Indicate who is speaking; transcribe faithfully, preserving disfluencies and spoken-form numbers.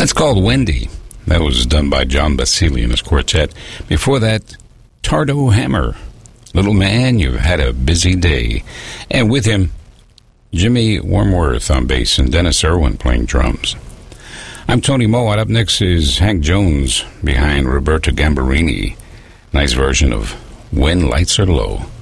Speaker 1: That's called Wendy. That was done by John Basili and his quartet. Before that, Tardo Hammer. Little Man, You've Had a Busy Day. And with him, Jimmy Wormworth on bass and Dennis Irwin playing drums. I'm Tony Mowat. Up next is Hank Jones behind Roberto Gambarini. Nice version of When Lights Are Low.